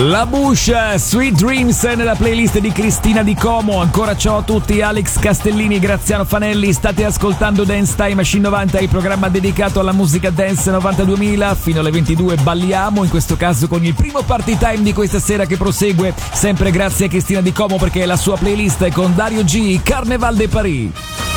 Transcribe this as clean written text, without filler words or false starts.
La Bush, Sweet Dreams nella playlist di Cristina Di Como. Ancora ciao a tutti, Alex Castellini, Graziano Fanelli. State ascoltando Dance Time Machine 90, il programma dedicato alla musica dance 92.000. Fino alle 22 balliamo, in questo caso con il primo party time di questa sera che prosegue. Sempre grazie a Cristina Di Como perché la sua playlist è con Dario G, Carnaval de Paris.